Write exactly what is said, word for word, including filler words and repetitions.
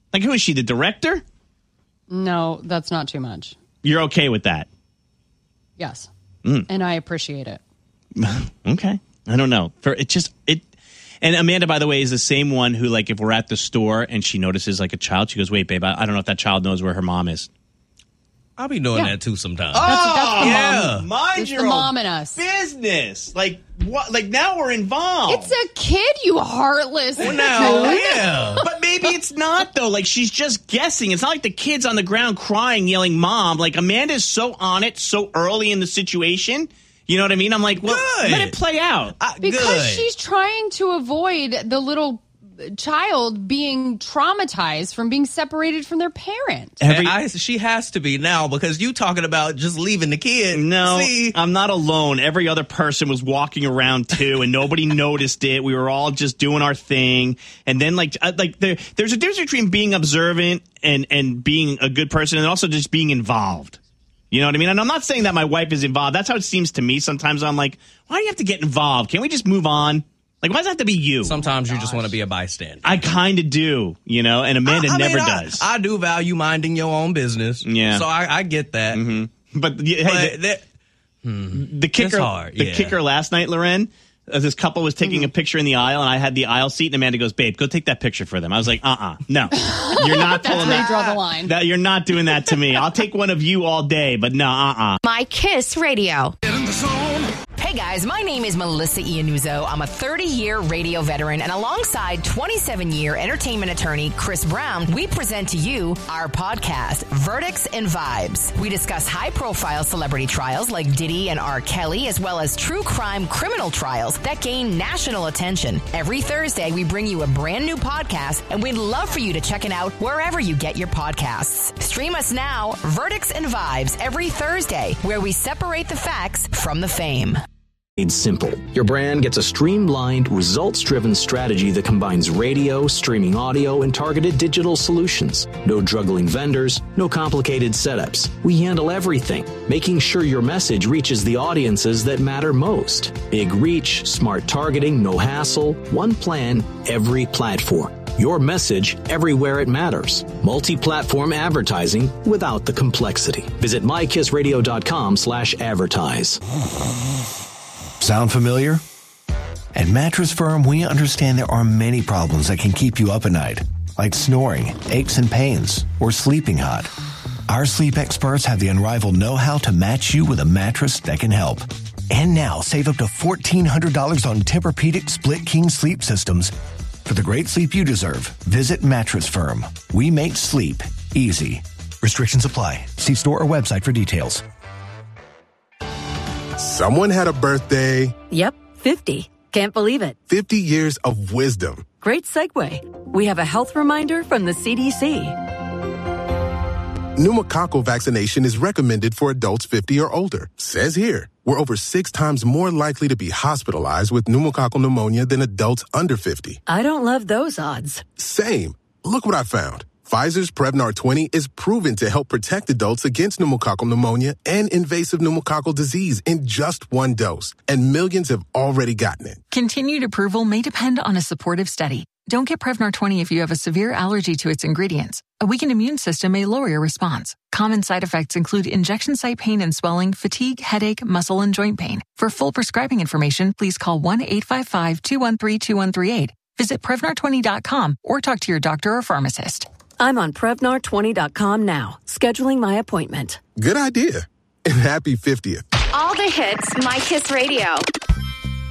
Like, who is she, the director? No, that's not too much. You're okay with that? Yes. Mm. And I appreciate it. Okay. I don't know. For it just it and Amanda, by the way, is the same one who, like, if we're at the store and she notices like a child, she goes, wait, babe, I, I don't know if that child knows where her mom is. I'll be doing Yeah. that too sometimes. Oh, That's, that's the yeah. mom. Mind It's your the own mom in us. business. Like what? Like now we're involved. It's a kid, you heartless. Well, now, dude. yeah. But maybe it's not, though. Like, she's just guessing. It's not like the kid's on the ground crying, yelling, Mom. Like, Amanda's so on it so early in the situation. You know what I mean? I'm like, well, Good. let it play out. Uh, Because good. she's trying to avoid the little child being traumatized from being separated from their parent. Every- And I, she has to be now because you talking about just leaving the kid. No, See? I'm not alone. Every other person was walking around too, and nobody noticed it. We were all just doing our thing, and then like, uh, like there, there's a difference between being observant and and being a good person, and also just being involved. You know what I mean? And I'm not saying that my wife is involved. That's how it seems to me. Sometimes I'm like, why do you have to get involved? Can't we just move on? Like, why does it have to be you? Sometimes you just want to be a bystander. I kind of do, you know, and Amanda I- I never mean, I- does. I do value minding your own business. Yeah. So I, I get that. Mm-hmm. But, yeah, But hey, the, that- the kicker, hard, the yeah. kicker last night, Loren, uh, this couple was taking a picture in the aisle, and I had the aisle seat, and Amanda goes, "Babe, go take that picture for them." I was like, "Uh-uh, no, you're not That's pulling where you that. draw the line. That you're not doing that to me. I'll take one of you all day, but no, uh-uh." My Kiss Radio. Hey guys, my name is Melissa Iannuzzo. I'm a thirty-year radio veteran, and alongside twenty-seven-year entertainment attorney Chris Brown, we present to you our podcast, Verdicts and Vibes. We discuss high-profile celebrity trials like Diddy and R. Kelly, as well as true crime criminal trials that gain national attention. Every Thursday, we bring you a brand new podcast, and we'd love for you to check it out wherever you get your podcasts. Stream us now, Verdicts and Vibes, every Thursday, where we separate the facts from the fame. It's simple. Your brand gets a streamlined, results-driven strategy that combines radio, streaming audio, and targeted digital solutions. No juggling vendors, no complicated setups. We handle everything, making sure your message reaches the audiences that matter most. Big reach, smart targeting, no hassle, one plan, every platform. Your message everywhere it matters. Multi-platform advertising without the complexity. Visit my kiss radio dot com slash advertise. Sound familiar? At Mattress Firm, we understand there are many problems that can keep you up at night, like snoring, aches and pains, or sleeping hot. Our sleep experts have the unrivaled know-how to match you with a mattress that can help. And now, save up to fourteen hundred dollars on Tempur-Pedic Split King sleep systems. For the great sleep you deserve, visit Mattress Firm. We make sleep easy. Restrictions apply. See store or website for details. Someone had a birthday. Yep, fifty. Can't believe it. fifty years of wisdom. Great segue. We have a health reminder from the C D C. Pneumococcal vaccination is recommended for adults fifty or older. Says here, we're over six times more likely to be hospitalized with pneumococcal pneumonia than adults under fifty. I don't love those odds. Same. Look what I found. Pfizer's Prevnar twenty is proven to help protect adults against pneumococcal pneumonia and invasive pneumococcal disease in just one dose. And millions have already gotten it. Continued approval may depend on a supportive study. Don't get Prevnar twenty if you have a severe allergy to its ingredients. A weakened immune system may lower your response. Common side effects include injection site pain and swelling, fatigue, headache, muscle, and joint pain. For full prescribing information, please call one eight five five, two one three, two one three eight. Visit Prevnar twenty dot com or talk to your doctor or pharmacist. I'm on Prevnar twenty dot com now, scheduling my appointment. Good idea. And happy fiftieth. All the hits, My Kiss Radio.